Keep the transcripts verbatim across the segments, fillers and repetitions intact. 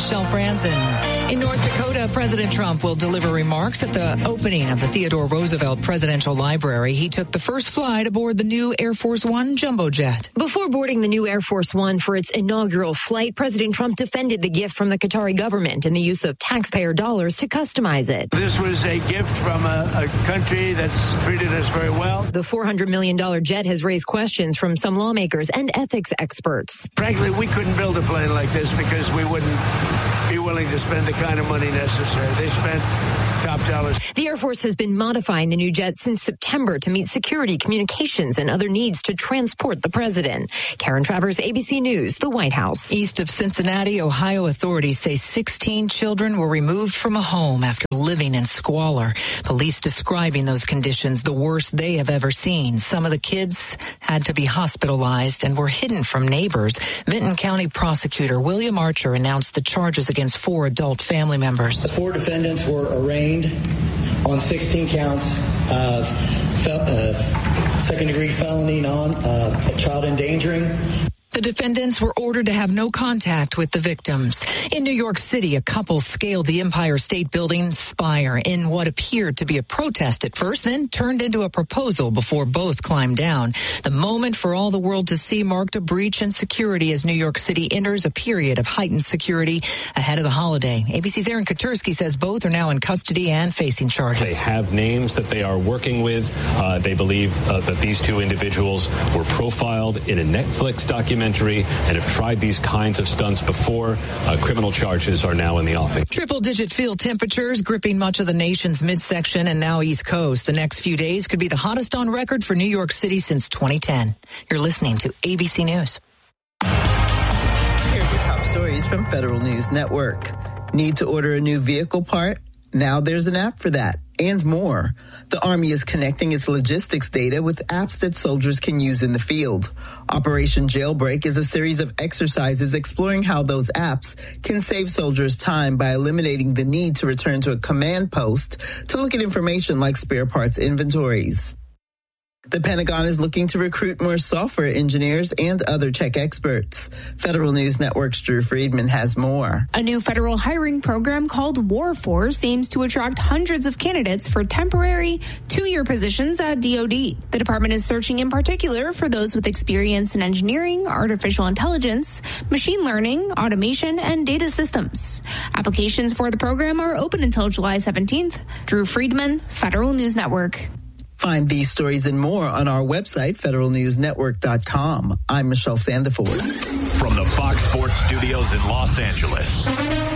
Michelle Franzen. In North Dakota, President Trump will deliver remarks at the opening of the Theodore Roosevelt Presidential Library. He took the first flight aboard the new Air Force One jumbo jet. Before boarding the new Air Force One for its inaugural flight, President Trump defended the gift from the Qatari government and the use of taxpayer dollars to customize it. This was a gift from a, a country that's treated us very well. The four hundred million dollars jet has raised questions from some lawmakers and ethics experts. Frankly, we couldn't build a plane like this because we wouldn't be willing to spend the kind of money necessary. They spent top dollars. The Air Force has been modifying the new jet since September to meet security, communications, and other needs to transport the president. Karen Travers, A B C News, the White House. East of Cincinnati, Ohio authorities say sixteen children were removed from a home after living in squalor. Police describing those conditions the worst they have ever seen. Some of the kids had to be hospitalized and were hidden from neighbors. Vinton County prosecutor William Archer announced the charges against four adult family members. The four defendants were arraigned on sixteen counts of fel- uh, second-degree felony non uh, child endangering. The defendants were ordered to have no contact with the victims. In New York City, a couple scaled the Empire State Building spire in what appeared to be a protest at first, then turned into a proposal before both climbed down. The moment for all the world to see marked a breach in security as New York City enters a period of heightened security ahead of the holiday. A B C's Aaron Katersky says both are now in custody and facing charges. They have names that they are working with. Uh, they believe uh, that these two individuals were profiled in a Netflix documentary and have tried these kinds of stunts before. Uh, criminal charges are now in the offing. Triple-digit field temperatures gripping much of the nation's midsection and now East Coast. The next few days could be the hottest on record for New York City since twenty ten. You're listening to A B C News. Here are your top stories from Federal News Network. Need to order a new vehicle part? Now there's an app for that. And more. The Army is connecting its logistics data with apps that soldiers can use in the field. Operation Jailbreak is a series of exercises exploring how those apps can save soldiers time by eliminating the need to return to a command post to look at information like spare parts inventories. The Pentagon is looking to recruit more software engineers and other tech experts. Federal News Network's Drew Friedman has more. A new federal hiring program called WarForce aims to attract hundreds of candidates for temporary two-year positions at D O D. The department is searching in particular for those with experience in engineering, artificial intelligence, machine learning, automation, and data systems. Applications for the program are open until July seventeenth. Drew Friedman, Federal News Network. Find these stories and more on our website, federal news network dot com. I'm Michelle Sandiford. From the Fox Sports Studios in Los Angeles,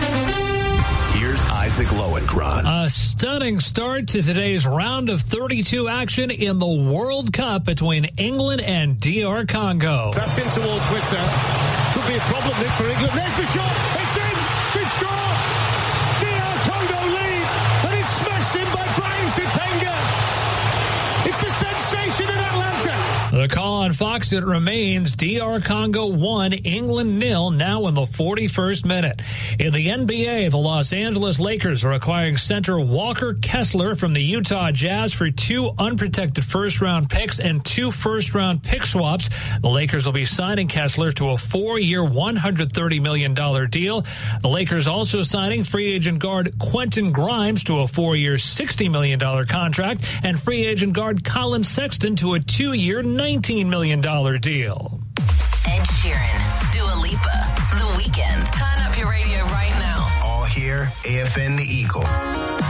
here's Isaac Lowenkron. A stunning start to today's round of thirty-two action in the World Cup between England and D R Congo. That's in towards Witzer. Could be a problem this for England. There's the shot. It's in. They score. D R Congo lead. And it's smashed in by Brian Sipenga. It's the sensation in Atlanta. The call on Fox, it remains D R Congo one, England nil, now in the forty-first minute. In the N B A, the Los Angeles Lakers are acquiring center Walker Kessler from the Utah Jazz for two unprotected first-round picks and two first-round pick swaps. The Lakers will be signing Kessler to a four-year, one hundred thirty million dollars deal. The Lakers also signing free agent guard Quentin Grimes to a four-year, sixty million dollars contract and free agent guard Colin Sexton to a two-year, nineteen million dollars deal. Ed Sheeran, Dua Lipa, The Weeknd. Turn up your radio right now. All here, A F N The Eagle.